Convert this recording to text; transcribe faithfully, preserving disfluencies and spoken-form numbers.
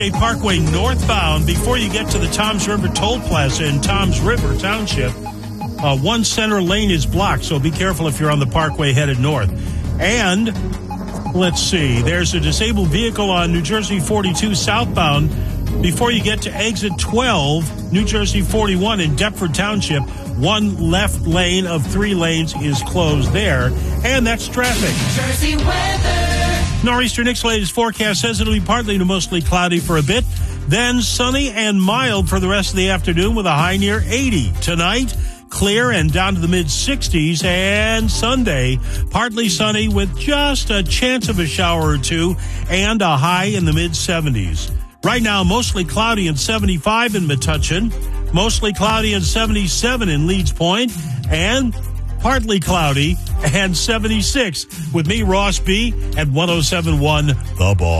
Parkway northbound before you get to the Toms River Toll Plaza in Toms River Township. Uh, one center lane is blocked, so be careful if you're on the Parkway headed north. And let's see, there's a disabled vehicle on New Jersey forty-two southbound before you get to exit twelve, New Jersey forty-one in Deptford Township. One left lane of three lanes is closed there, and that's traffic. Jersey weather. Nor'easter Nick's latest forecast says it'll be partly to mostly cloudy for a bit, then sunny and mild for the rest of the afternoon with a high near eighty. Tonight, clear and down to the mid-sixties, and Sunday, partly sunny with just a chance of a shower or two and a high in the mid-seventies. Right now, mostly cloudy and seventy-five in Metuchen, mostly cloudy and seventy-seven in Leeds Point, and partly cloudy and seventy-six with me, Ross B, at one oh seven point one The Ball.